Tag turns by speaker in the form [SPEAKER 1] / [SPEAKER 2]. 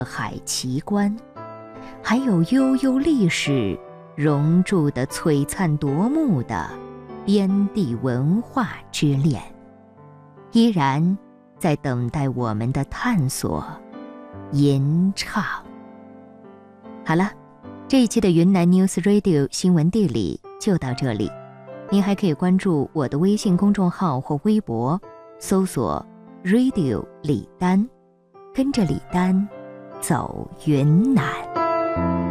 [SPEAKER 1] 海奇观，还有悠悠历史熔铸的璀璨夺目的边地文化之恋，依然在等待我们的探索、吟唱。好了，这一期的云南 News Radio 新闻地理就到这里。您还可以关注我的微信公众号或微博，搜索 Radio 李丹，跟着李丹走云南。